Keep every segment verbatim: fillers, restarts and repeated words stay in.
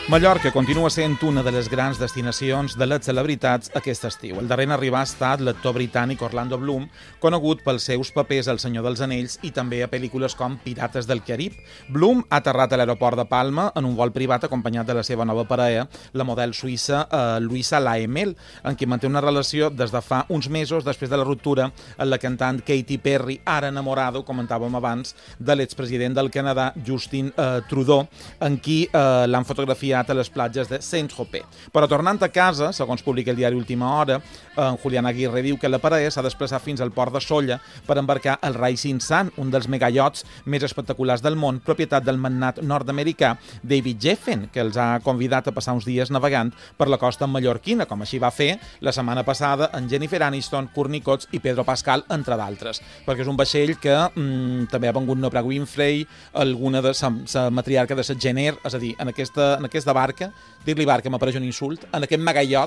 Mallorca continua sent una de les grans destinacions de les celebritats aquest estiu. El darrer en arribar ha estat l'actor britànic Orlando Bloom, conegut pels seus papers al Senyor dels Anells i també a pel·lícules com Pirates del Carib. Bloom ha aterrat a l'aeroport de Palma en un vol privat acompanyat de la seva nova parella, la model suïssa eh, Luisa Laemel, en qui manté una relació des de fa uns mesos després de la ruptura amb la cantant Katy Perry, ara enamorada, ho comentàvem abans, de l'expresident del Canadà, Justin eh, Trudeau, en qui eh, l'han fotografiat a les platges de Saint-Tropez. Però tornant a casa, segons publica el diari Última Hora, en Julián Aguirre diu que la parella s'ha desplaçat fins al port de Sóller per embarcar el Rising Sun, un dels megaiots més espectaculars del món, propietat del magnat nord-americà David Geffen, que els ha convidat a passar uns dies navegant per la costa mallorquina, com així va fer la setmana passada en Jennifer Aniston, Courtney Cox i Pedro Pascal, entre d'altres, perquè és un vaixell que mm, també ha vengut Oprah Winfrey, alguna de la matriarca de la Jenner, és a dir, en aquesta, en aquesta de barca, dir-li barca m'apareix un insult, en aquest megaiot,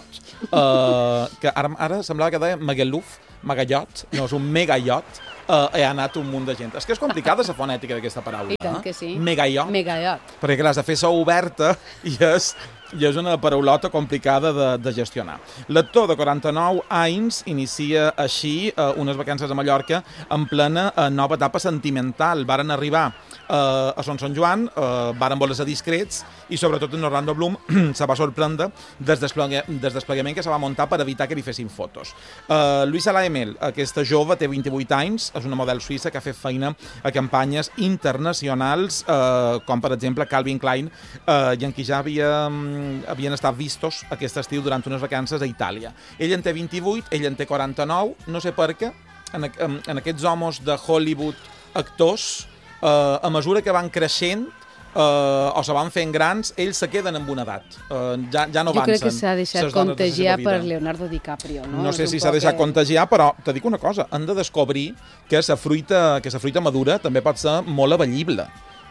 eh, que ara, ara semblava que deia Magaluf, megaiot, no, és un megaiot, eh, hi ha anat un munt de gent. És que és complicada la fonètica d'aquesta paraula. I tant que sí. Eh? Megaiot. Megaiot. Perquè clar, has de fer sa oberta i és, i és una paraulota complicada de, de gestionar. L'actor de quaranta-nou anys inicia així eh, unes vacances a Mallorca en plena eh, nova etapa sentimental. Varen arribar eh, a Son Sant Joan, eh, varen voler ser discrets i sobretot en Orlando Bloom se va sorprendre des desplegament que se va muntar per evitar que li fessin fotos. Uh, Luisa Laemel, aquesta jove, té vint-i-vuit anys, és una model suïssa que ha fet feina a campanyes internacionals, uh, com per exemple Calvin Klein, uh, i en qui ja havia, um, havien estat vistos aquest estiu durant unes vacances a Itàlia. Ell en té vint-i-vuit, ell en té quaranta-nou, no sé per què, en, en, en aquests homes de Hollywood, actors, uh, a mesura que van creixent, Uh, o se van fent grans, ells se queden amb una edat. Uh, ja, ja no jo avancen. crec que s'ha deixat contagiar per Leonardo DiCaprio, no? No sé si s'ha deixat que... contagiar, però te dic una cosa, han de descobrir que la fruita, que la fruita madura també pot ser molt avallible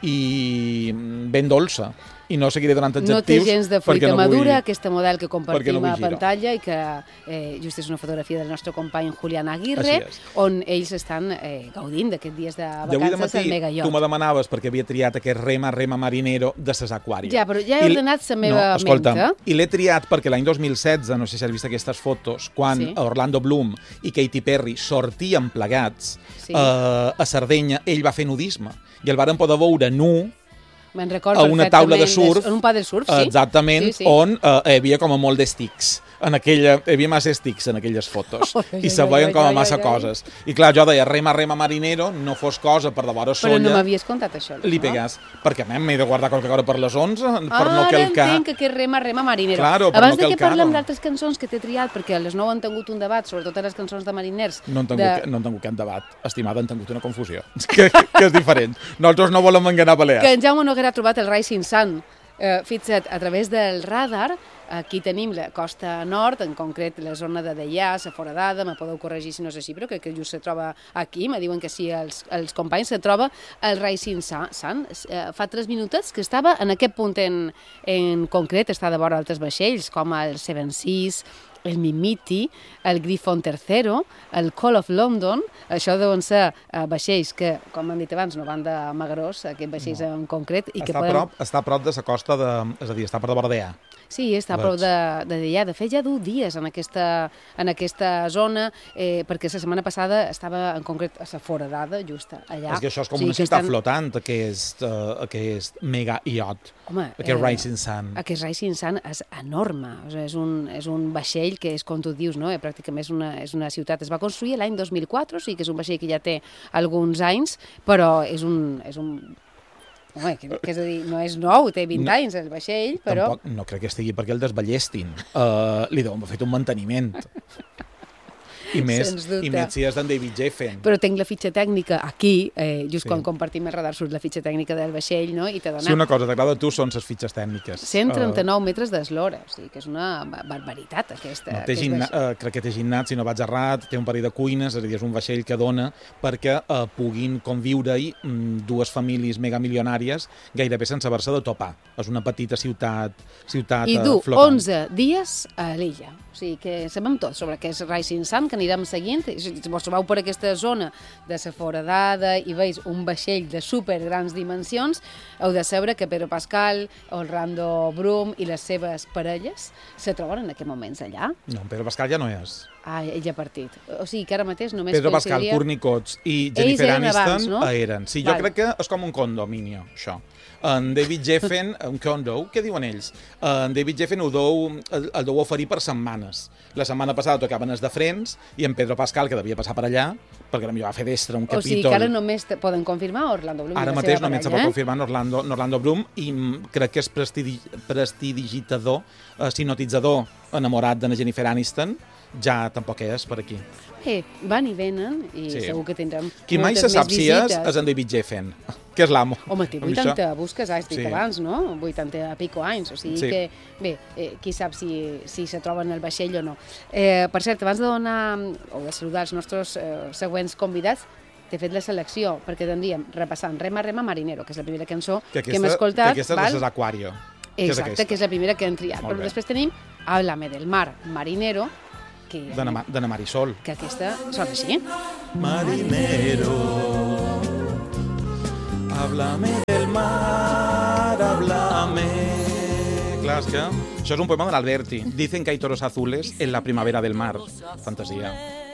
i ben dolça. I no seguiré donant adjectius. No té gens de fruita no madura, vull... aquesta model que compartim no a pantalla i que eh, just és una fotografia del nostre company Julián Aguirre, on ells estan eh, gaudint d'aquests dies de vacances al megaiot. Tu me demanaves perquè havia triat aquest rema, rema marinero de ses Aquària. Ja, però ja he ordenat la meva no, escolta, ment. I l'he triat perquè l'any dos mil setze, no sé si has vist aquestes fotos, quan sí. Orlando Bloom i Katy Perry sortien plegats sí. eh, a Sardenya, ell va fer nudisme i el varen poder veure nu a una taula de surf, en un pa de surf, sí. Exactament, sí, sí. on eh, hi havia com a molt d'estics. En aquella, hi havia massa estics en aquelles fotos oh, i se veien com a massa oh, oh, oh. coses. I clar, jo deia rema, rema marinero, no fos cosa per de vora solla. Però no m'havies contat això. Li pegues, no? Perquè m'he de guardar qualque cosa per les onze, ah, per no calcar. Ah, entenc que és rema, rema marinero. Claro, abans no de que calcar, parlem no. d'altres cançons que t'he triat, perquè a les nou han tingut un debat, sobretot a les cançons de mariners. No han tingut, de... no han tingut cap debat. Estimada, han tingut una confusió. que, que és diferent. Nosaltres no volem enganar Balears. Que en Jaume Noguera ha trobat el Rising Sun. Eh, fixa't, a través del radar, aquí tenim la costa nord, en concret la zona de Deià, la Foradada, me podeu corregir si no és així, però crec que just se troba aquí, me diuen que sí els, els companys, se troba el Rising Sun. Eh, fa tres minutets que estava en aquest punt en, en concret, està de vora altres vaixells, com el Seven Seas, el Mimiti, el Griffon tercero, el Call of London, això deuen ser uh, vaixells que, com hem dit abans, no van de Magarós, aquests vaixells no. en concret. I està, que a poden... prop, està a prop de la costa, de, és a dir, està per de Bordea. Sí, està a prop de, de Deià. De fet, ja du dies en aquesta, en aquesta zona, eh, perquè la setmana passada estava en concret a la Foradada, just allà. És que això és com o sigui, una ciutat estan... flotant, aquest, uh, aquest mega iot, Home, aquest eh, Rising Sun. Aquest Rising Sun és enorme, o sigui, és, un, és un vaixell que és, com tu dius, no? eh, pràcticament és una, és una ciutat. Es va construir l'any dos mil quatre, o sigui que és un vaixell que ja té alguns anys, però és un... És un Home, que, que és a dir, no és nou, té vint no, anys el vaixell, però... Tampoc, no crec que estigui perquè el desballestin. Uh, li deuen haver fet un manteniment. I més, i més si és d'en David Geffen. Però tinc la fitxa tècnica aquí, eh, just sí. quan compartim el radar surt la fitxa tècnica del vaixell, no? I t'ha donat... Si una cosa t'agrada a tu són les fitxes tècniques. cent trenta-nou uh... metres d'eslora, o sigui que és una barbaritat aquesta. No, té gimna... uh, crec que té gimnat, si no vaig errat, té un parell de cuines, és a dir, és un vaixell que dona perquè uh, puguin conviure-hi um, dues famílies megamilionàries gairebé sense haver-se de topar. És una petita ciutat, ciutat I du flotant. onze dies a l'illa. O sigui que sabem tot sobre què és Rising Sun, que anirem seguint. Si vos trobeu per aquesta zona de la Foradada i veus un vaixell de supergrans dimensions, heu de saber que Pedro Pascal, Orlando Bloom i les seves parelles se troben en aquests moments allà. No, Pedro Pascal ja no és. Ah, ell ja ha partit. O sigui que ara mateix només Pedro Pascal, coincidiria... Courtney Cox i Jennifer eren Aniston abans, no? eren. Sí, jo Val. crec que és com un condominio, això. En David Geffen, un condo, què diuen ells? En David Geffen ho deu, el, el deu oferir per setmanes. La setmana passada tocaven els de Friends i en Pedro Pascal, que devia passar per allà, perquè potser va fer d'extra un O sigui capítol. que ara només te poden confirmar Orlando Bloom. Ara i la mateix seva només se parella, pot eh? confirmar en Orlando, en Orlando Bloom i mm, crec que és prestigi, prestidigitador, eh, sinotitzador enamorat de Jennifer Aniston, ja tampoc és per aquí. Eh, van i venen i Sí. segur que tindrem Qui mai moltes se sap més si és, visites. és en David Geffen, que és l'amo. Home, té Amb vuitanta, això. busques, has dit Sí. abans, no? vuitanta a pico anys, o sigui Sí. que, bé, eh, qui sap si, si se troben al vaixell o no. Eh, per cert, abans de donar, o de saludar els nostres eh, següents convidats, t'he fet la selecció, perquè tindríem, repassant Rema Rema Marinero, que és la primera cançó que, aquesta, hem escoltat. Que aquesta val? és l'Aquario. Exacte, que és la primera que hem triat. Molt Però bé. després tenim Háblame del mar, Marinero, que, D'Anna d'Anna Marisol. que aquesta sona així. Marinero, háblame del mar, háblame. Clar, és que això és un poema de l'Alberti. Dicen que hay toros azules en la primavera del mar. Fantasia.